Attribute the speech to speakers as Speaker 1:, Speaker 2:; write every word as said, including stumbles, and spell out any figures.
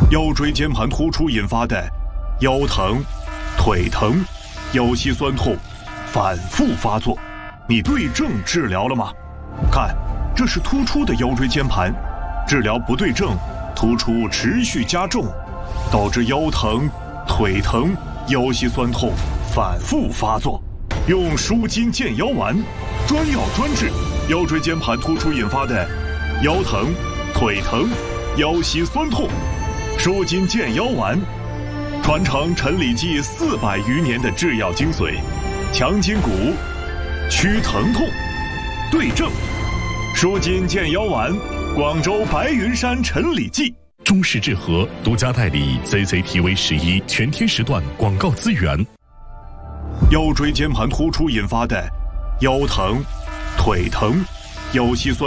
Speaker 1: 腰椎间盘突出引发的腰疼、腿疼、腰膝酸痛反复发作，你对症治疗了吗？看，这是突出的腰椎间盘，治疗不对症，突出持续加重，导致腰疼、腿疼、腰膝酸痛反复发作。用舒筋健腰丸，专药专治腰椎间盘突出引发的腰疼、腿疼、腰膝酸痛。舒筋健腰丸，传承陈李济四百余年的制药精髓，强筋骨，祛疼痛，对症。舒筋健腰丸，广州白云山陈李济。
Speaker 2: 中式治和独家代理 C C T V 十一全天时段广告资源。
Speaker 1: 腰椎间盘突出引发的腰疼、腿疼、腰膝酸